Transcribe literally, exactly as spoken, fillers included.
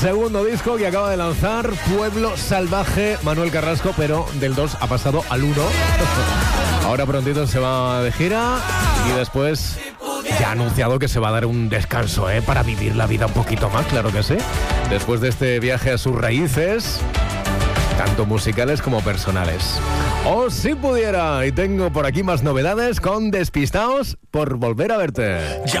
segundo disco que acaba de lanzar, Pueblo Salvaje, Manuel Carrasco, pero del dos ha pasado al uno. Ahora prontito se va de gira y después ya ha anunciado que se va a dar un descanso, ¿eh? Para vivir la vida un poquito más, claro que sí. Después de este viaje a sus raíces, tanto musicales como personales. ¡Oh, si pudiera! Y tengo por aquí más novedades con Despistaos por Volver a Verte.